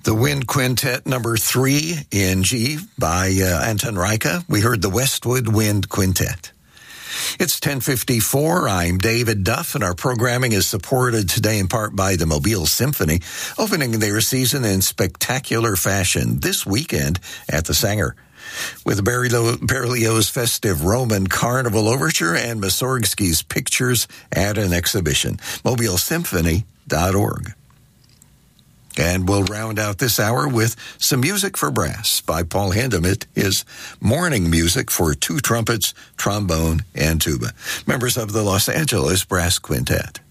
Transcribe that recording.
The Wind Quintet number 3 in G by Anton Reicha. We heard the Westwood Wind Quintet. It's 10:54. I'm David Duff, and our programming is supported today in part by the Mobile Symphony, opening their season in spectacular fashion this weekend at the Sanger, with Berlioz' festive Roman Carnival Overture and Mussorgsky's Pictures at an Exhibition. MobileSymphony.org. And we'll round out this hour with some music for brass by Paul Hindemith, his morning music for 2 trumpets, trombone, and tuba, members of the Los Angeles Brass Quintet.